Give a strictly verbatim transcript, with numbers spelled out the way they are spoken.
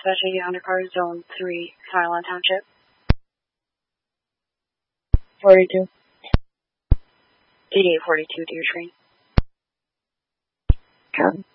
dispatching you undercar zone three, Highland Township. forty-two. eighty-eight forty-two to your train. Come.